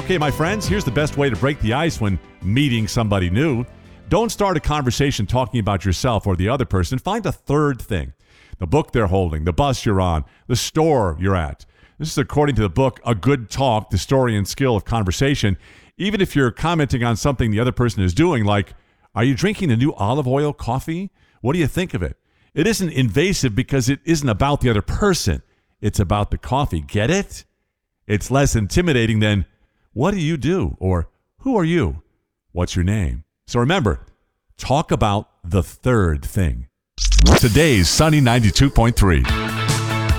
Okay, my friends, here's the best way to break the ice when meeting somebody new. Don't start a conversation talking about yourself or the other person. Find a third thing. The book they're holding, the bus you're on, the store you're at. This is according to the book, A Good Talk, The Story and Skill of Conversation. Even if you're commenting on something the other person is doing, like, are you drinking the new olive oil coffee? What do you think of it? It isn't invasive because it isn't about the other person. It's about the coffee. Get it? It's less intimidating than, what do you do? Or who are you? What's your name? So remember, talk about the third thing. Today's Sunny 92.3.